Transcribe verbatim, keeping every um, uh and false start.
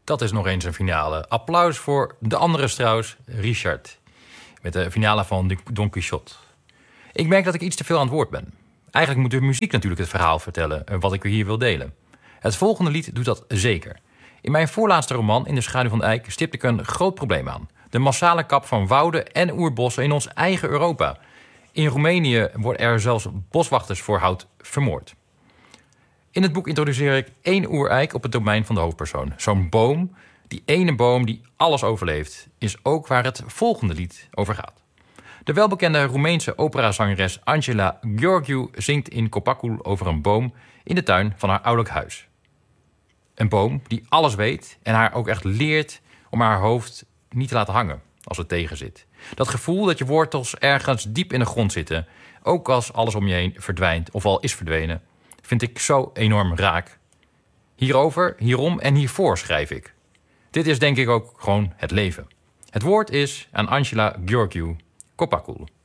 Dat is nog eens een finale. Applaus voor de andere Strauss, Richard. Met de finale van Don Quixote. Ik merk dat ik iets te veel aan het woord ben. Eigenlijk moet de muziek natuurlijk het verhaal vertellen wat ik hier wil delen. Het volgende lied doet dat zeker. In mijn voorlaatste roman, In de schaduw van de eik, stipte ik een groot probleem aan. De massale kap van wouden en oerbossen in ons eigen Europa. In Roemenië worden er zelfs boswachters voor hout vermoord. In het boek introduceer ik één oereik op het domein van de hoofdpersoon. Zo'n boom, die ene boom die alles overleeft, is ook waar het volgende lied over gaat. De welbekende Roemeense operazangeres Angela Gheorghiu zingt in Copacul over een boom in de tuin van haar ouderlijk huis. Een boom die alles weet en haar ook echt leert om haar hoofd niet te laten hangen als het tegenzit. Dat gevoel dat je wortels ergens diep in de grond zitten, ook als alles om je heen verdwijnt of al is verdwenen, vind ik zo enorm raak. Hierover, hierom en hiervoor schrijf ik. Dit is denk ik ook gewoon het leven. Het woord is aan Angela Gheorghiu, Copacul.